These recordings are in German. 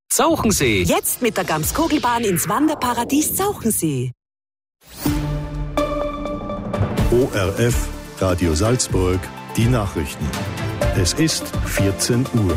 Zauchensee. Jetzt mit der Gamskogelbahn ins Wanderparadies Zauchensee. ORF, Radio Salzburg, die Nachrichten. Es ist 14 Uhr.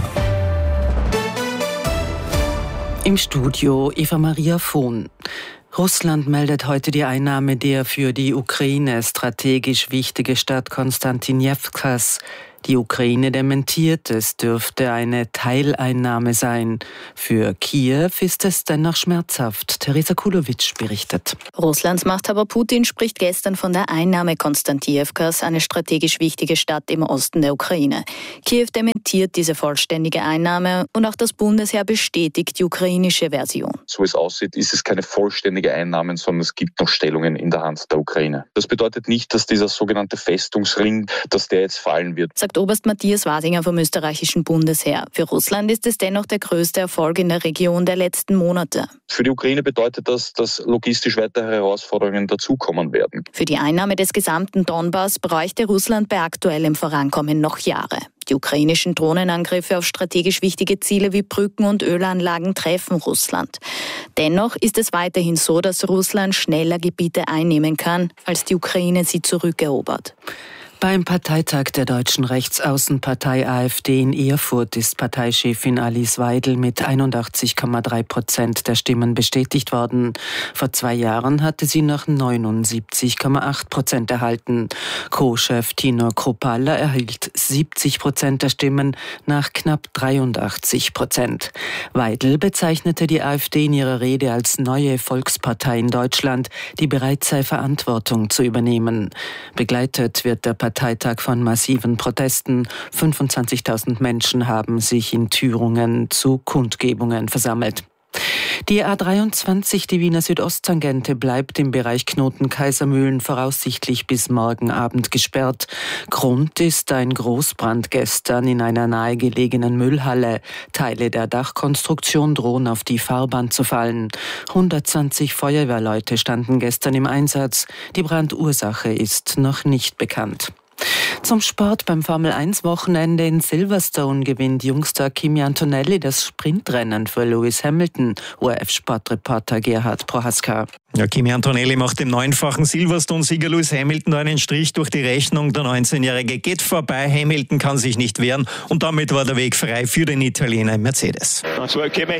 Im Studio Eva Maria Vohn. Russland meldet heute die Einnahme der für die Ukraine strategisch wichtige Stadt Konstantinewkas. Die Ukraine dementiert, es dürfte eine Teileinnahme sein. Für Kiew ist es dennoch schmerzhaft. Teresa Kulowitsch berichtet. Russlands Machthaber Putin spricht gestern von der Einnahme Konstantinewkas, eine strategisch wichtige Stadt im Osten der Ukraine. Kiew dementiert diese vollständige Einnahme und auch das Bundesheer bestätigt die ukrainische Version. So wie es aussieht, ist es keine vollständige Einnahme, sondern es gibt noch Stellungen in der Hand der Ukraine. Das bedeutet nicht, dass dieser sogenannte Festungsring, dass der jetzt fallen wird. Sagt Oberst Matthias Wasinger vom österreichischen Bundesheer. Für Russland ist es dennoch der größte Erfolg in der Region der letzten Monate. Für die Ukraine bedeutet das, dass logistisch weitere Herausforderungen dazukommen werden. Für die Einnahme des gesamten Donbass bräuchte Russland bei aktuellem Vorankommen noch Jahre. Die ukrainischen Drohnenangriffe auf strategisch wichtige Ziele wie Brücken und Ölanlagen treffen Russland. Dennoch ist es weiterhin so, dass Russland schneller Gebiete einnehmen kann, als die Ukraine sie zurückerobert. Beim Parteitag der deutschen Rechtsaußenpartei AfD in Erfurt ist Parteichefin Alice Weidel mit 81,3% der Stimmen bestätigt worden. Vor 2 Jahren hatte sie noch 79,8% erhalten. Co-Chef Tino Kruppalla erhielt 70% der Stimmen nach knapp 83%. Weidel bezeichnete die AfD in ihrer Rede als neue Volkspartei in Deutschland, die bereit sei, Verantwortung zu übernehmen. Begleitet wird der Parteitag von massiven Protesten. 25.000 Menschen haben sich in Thüringen zu Kundgebungen versammelt. Die A23, die Wiener Südosttangente, bleibt im Bereich Knoten Kaisermühlen voraussichtlich bis morgen Abend gesperrt. Grund ist ein Großbrand gestern in einer nahegelegenen Müllhalle. Teile der Dachkonstruktion drohen auf die Fahrbahn zu fallen. 120 Feuerwehrleute standen gestern im Einsatz. Die Brandursache ist noch nicht bekannt. Zum Sport: beim Formel-1-Wochenende in Silverstone gewinnt Jungstar Kimi Antonelli das Sprintrennen für Lewis Hamilton. ORF-Sportreporter Gerhard Prohaska. Ja, Kimi Antonelli macht dem 9-fachen Silverstone-Sieger Lewis Hamilton einen Strich durch die Rechnung. Der 19-Jährige geht vorbei, Hamilton kann sich nicht wehren und damit war der Weg frei für den Italiener im Mercedes. Nice work, Kimi.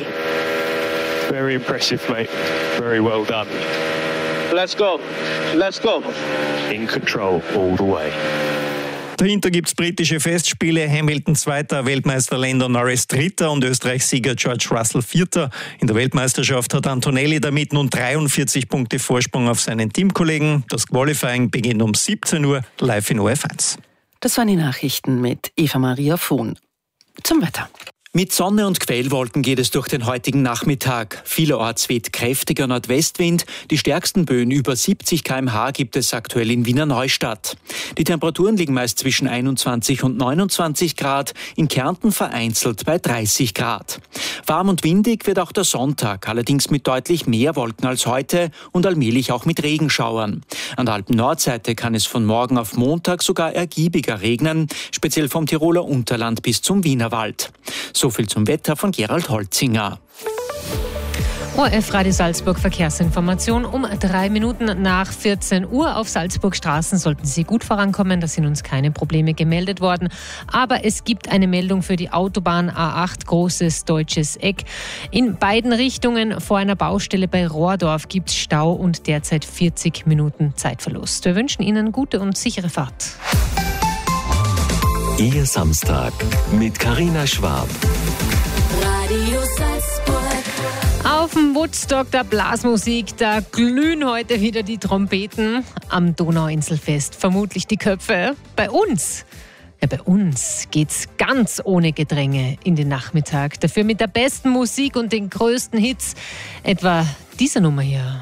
Very impressive, mate. Very well done. Let's go. Let's go. In control all the way. Dahinter gibt es britische Festspiele. Hamilton Zweiter, Weltmeister Lando Norris Dritter und Österreichs Sieger George Russell Vierter. In der Weltmeisterschaft hat Antonelli damit nun 43 Punkte Vorsprung auf seinen Teamkollegen. Das Qualifying beginnt um 17 Uhr live in ORF1. Das waren die Nachrichten mit Eva Maria Vohn. Zum Wetter. Mit Sonne und Quellwolken geht es durch den heutigen Nachmittag. Vielerorts weht kräftiger Nordwestwind. Die stärksten Böen über 70 km/h gibt es aktuell in Wiener Neustadt. Die Temperaturen liegen meist zwischen 21 und 29 Grad, in Kärnten vereinzelt bei 30 Grad. Warm und windig wird auch der Sonntag, allerdings mit deutlich mehr Wolken als heute und allmählich auch mit Regenschauern. An der Alpen-Nordseite kann es von morgen auf Montag sogar ergiebiger regnen, speziell vom Tiroler Unterland bis zum Wienerwald. So viel zum Wetter von Gerald Holzinger. ORF Radio Salzburg Verkehrsinformation um 3 Minuten nach 14 Uhr. Auf Salzburgstraßen sollten Sie gut vorankommen. Da sind uns keine Probleme gemeldet worden. Aber es gibt eine Meldung für die Autobahn A8 Großes Deutsches Eck. In beiden Richtungen vor einer Baustelle bei Rohrdorf gibt es Stau und derzeit 40 Minuten Zeitverlust. Wir wünschen Ihnen gute und sichere Fahrt. Ihr Samstag mit Carina Schwab. Radio Salzburg. Auf dem Woodstock der Blasmusik, da glühen heute wieder die Trompeten. Am Donauinselfest vermutlich die Köpfe. Bei uns geht's ganz ohne Gedränge in den Nachmittag. Dafür mit der besten Musik und den größten Hits. Etwa diese Nummer hier.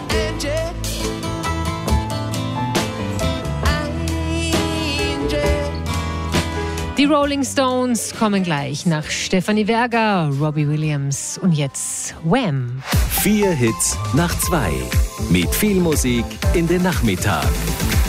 Die Rolling Stones kommen gleich nach Stefanie Verger, Robbie Williams und jetzt Wham! 4 Hits nach 2. Mit viel Musik in den Nachmittag.